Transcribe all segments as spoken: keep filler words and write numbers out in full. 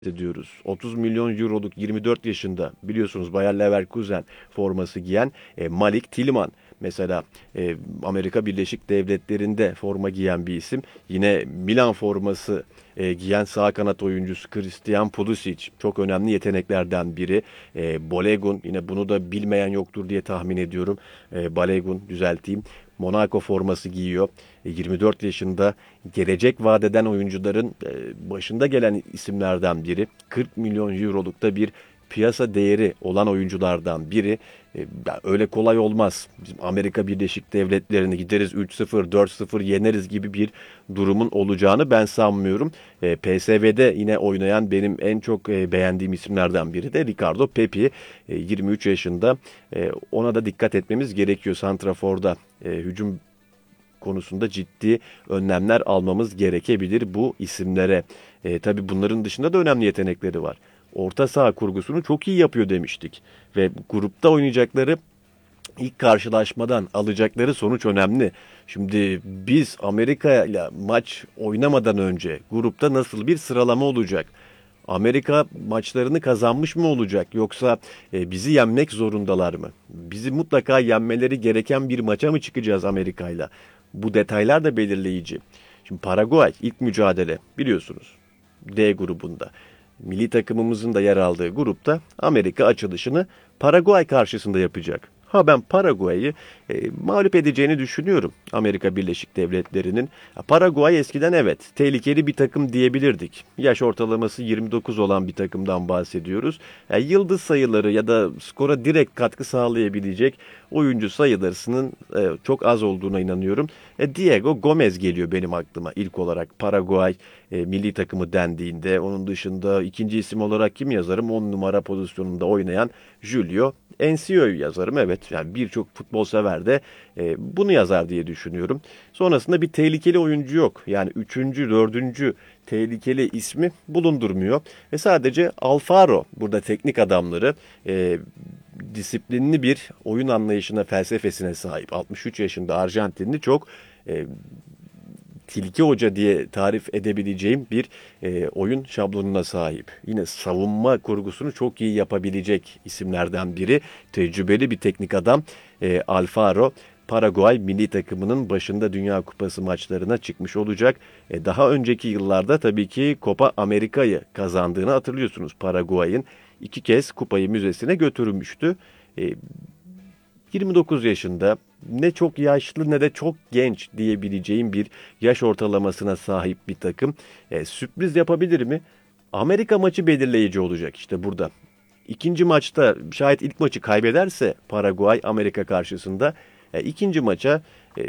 ediyoruz. otuz milyon euroluk yirmi dört yaşında biliyorsunuz Bayer Leverkusen forması giyen e, Malik Tillman. Mesela e, Amerika Birleşik Devletleri'nde forma giyen bir isim. Yine Milan forması e, giyen sağ kanat oyuncusu Christian Pulisic. Çok önemli yeteneklerden biri. E, Balogun, yine bunu da bilmeyen yoktur diye tahmin ediyorum. E, Balogun, düzelteyim. Monaco forması giyiyor. E, yirmi dört yaşında, gelecek vadeden oyuncuların e, başında gelen isimlerden biri. kırk milyon euroluk da bir piyasa değeri olan oyunculardan biri. E, Öyle kolay olmaz. Bizim Amerika Birleşik Devletleri'ni gideriz üç sıfır, dört sıfır yeneriz gibi bir durumun olacağını ben sanmıyorum. E, P S V'de yine oynayan benim en çok e, beğendiğim isimlerden biri de Ricardo Pepi. E, yirmi üç yaşında. E, ona da dikkat etmemiz gerekiyor. Santrafor'da e, hücum konusunda ciddi önlemler almamız gerekebilir bu isimlere. E, tabii bunların dışında da önemli yetenekleri var. Orta saha kurgusunu çok iyi yapıyor demiştik. Ve grupta oynayacakları ilk karşılaşmadan alacakları sonuç önemli. Şimdi biz Amerika ile maç oynamadan önce grupta nasıl bir sıralama olacak? Amerika maçlarını kazanmış mı olacak, yoksa e, bizi yenmek zorundalar mı? Bizi mutlaka yenmeleri gereken bir maça mı çıkacağız Amerika'yla? Bu detaylar da belirleyici. Şimdi Paraguay ilk mücadele biliyorsunuz D grubunda. Milli takımımızın da yer aldığı grupta Amerika açılışını Paraguay karşısında yapacak. Ha, ben Paraguay'ı e, mağlup edeceğini düşünüyorum Amerika Birleşik Devletleri'nin. Paraguay eskiden evet tehlikeli bir takım diyebilirdik. Yaş ortalaması yirmi dokuz olan bir takımdan bahsediyoruz. Yani yıldız sayıları ya da skora direkt katkı sağlayabilecek oyuncu sayılarının e, çok az olduğuna inanıyorum. E, Diego Gomez geliyor benim aklıma ilk olarak Paraguay e, milli takımı dendiğinde. Onun dışında ikinci isim olarak kim yazarım? on numara pozisyonunda oynayan Julio Encio'yu yazarım. Evet, yani birçok futbol sever de e, bunu yazar diye düşünüyorum. Sonrasında bir tehlikeli oyuncu yok. Yani üçüncü, dördüncü tehlikeli ismi bulundurmuyor. Ve sadece Alfaro burada teknik adamları e, disiplinli bir oyun anlayışına, felsefesine sahip. altmış üç yaşında Arjantinli, çok e, tilki hoca diye tarif edebileceğim bir e, oyun şablonuna sahip. Yine savunma kurgusunu çok iyi yapabilecek isimlerden biri. Tecrübeli bir teknik adam e, Alfaro. Paraguay milli takımının başında Dünya Kupası maçlarına çıkmış olacak. E, daha önceki yıllarda tabii ki Copa Amerika'yı kazandığını hatırlıyorsunuz. Paraguay'ın iki kez kupayı müzesine götürmüştü. E, yirmi dokuz yaşında, ne çok yaşlı ne de çok genç diyebileceğim bir yaş ortalamasına sahip bir takım. E, sürpriz yapabilir mi? Amerika maçı belirleyici olacak işte burada. İkinci maçta şayet ilk maçı kaybederse Paraguay Amerika karşısında e, ikinci maça e,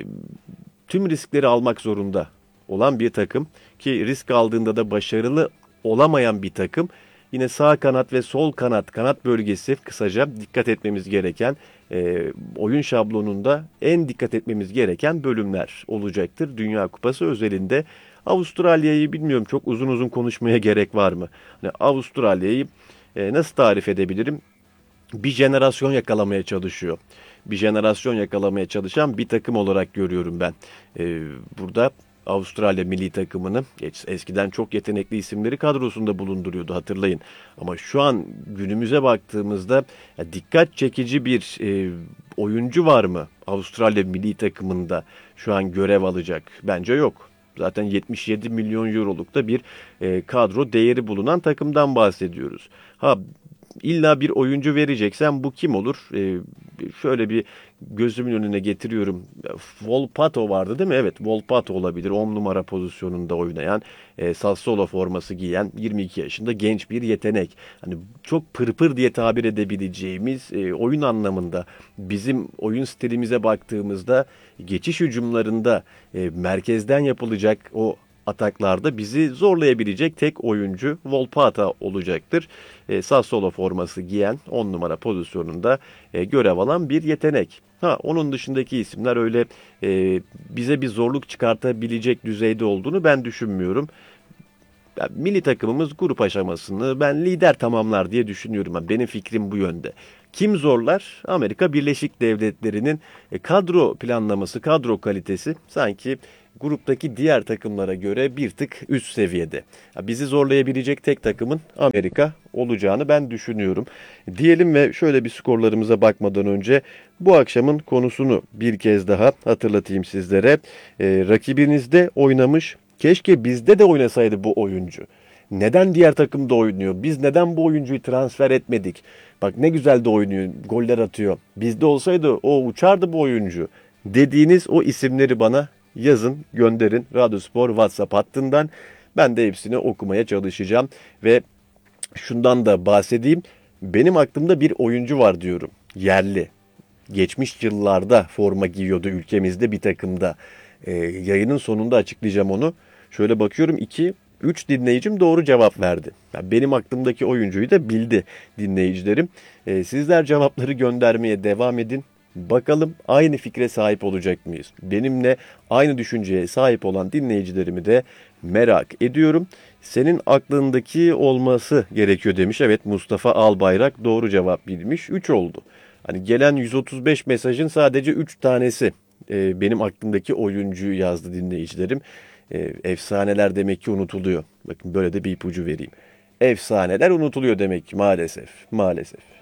tüm riskleri almak zorunda olan bir takım, ki risk aldığında da başarılı olamayan bir takım. Yine sağ kanat ve sol kanat, kanat bölgesi kısaca dikkat etmemiz gereken, e, oyun şablonunda en dikkat etmemiz gereken bölümler olacaktır Dünya Kupası özelinde. Avustralya'yı bilmiyorum, çok uzun uzun konuşmaya gerek var mı? Hani Avustralya'yı e, nasıl tarif edebilirim? Bir jenerasyon yakalamaya çalışıyor. Bir jenerasyon yakalamaya çalışan bir takım olarak görüyorum ben. E, burada Avustralya milli takımını eskiden çok yetenekli isimleri kadrosunda bulunduruyordu, hatırlayın. Ama şu an günümüze baktığımızda ya, dikkat çekici bir e, oyuncu var mı Avustralya milli takımında şu an görev alacak? Bence yok. Zaten yetmiş yedi milyon euroluk da bir e, kadro değeri bulunan takımdan bahsediyoruz. Ha, İlla bir oyuncu vereceksen bu kim olur? Ee, şöyle bir gözümün önüne getiriyorum. Volpato vardı değil mi? Evet, Volpato olabilir. on numara pozisyonunda oynayan, e, Sassuolo forması giyen yirmi iki yaşında genç bir yetenek. Hani çok pırpır diye tabir edebileceğimiz, e, oyun anlamında bizim oyun stilimize baktığımızda geçiş hücumlarında e, merkezden yapılacak o ataklarda bizi zorlayabilecek tek oyuncu Volpata olacaktır. E, Sassuolo forması giyen on numara pozisyonunda e, görev alan bir yetenek. Ha, onun dışındaki isimler öyle e, bize bir zorluk çıkartabilecek düzeyde olduğunu ben düşünmüyorum. Yani milli takımımız grup aşamasını ben lider tamamlar diye düşünüyorum. Yani benim fikrim bu yönde. Kim zorlar? Amerika Birleşik Devletleri'nin e, kadro planlaması, kadro kalitesi sanki gruptaki diğer takımlara göre bir tık üst seviyede. Bizi zorlayabilecek tek takımın Amerika olacağını ben düşünüyorum. Diyelim ve şöyle bir skorlarımıza bakmadan önce bu akşamın konusunu bir kez daha hatırlatayım sizlere. Ee, rakibinizde oynamış, keşke bizde de oynasaydı bu oyuncu. Neden diğer takımda oynuyor? Biz neden bu oyuncuyu transfer etmedik? Bak ne güzel de oynuyor, goller atıyor. Bizde olsaydı o uçardı bu oyuncu dediğiniz o isimleri bana yazın, gönderin Radyospor WhatsApp hattından. Ben de hepsini okumaya çalışacağım ve şundan da bahsedeyim. Benim aklımda bir oyuncu var diyorum. Yerli. Geçmiş yıllarda forma giyiyordu ülkemizde bir takımda. Ee, yayının sonunda açıklayacağım onu. Şöyle bakıyorum iki üç dinleyicim doğru cevap verdi. Yani benim aklımdaki oyuncuyu da bildi dinleyicilerim. Ee, sizler cevapları göndermeye devam edin. Bakalım aynı fikre sahip olacak mıyız? Benimle aynı düşünceye sahip olan dinleyicilerimi de merak ediyorum. Senin aklındaki olması gerekiyor demiş. Evet, Mustafa Albayrak doğru cevap bilmiş. üç oldu. Hani gelen yüz otuz beş mesajın sadece üç tanesi e, benim aklımdaki oyuncuyu yazdı dinleyicilerim. E, efsaneler demek ki unutuluyor. Bakın böyle de bir ipucu vereyim. Efsaneler unutuluyor demek ki maalesef. Maalesef.